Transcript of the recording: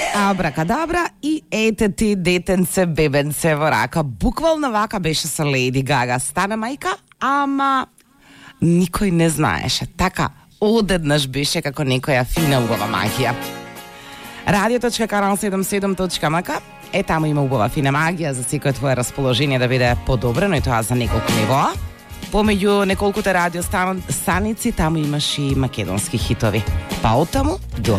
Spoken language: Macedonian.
Абракадабра и ете ти детенце, бебенце во рака. Буквално вака беше со Леди Гага. Стана мајка, ама никој не знаеше. Така, одеднаш беше како некоја фина убава магија. Radio.Kanal77.mk таму има убава фина магија за секој твое расположение да биде подобрено и тоа за неколку нивоа. Помеѓу неколкуте радиостаници таму имаш и македонски хитови. Па оттаму до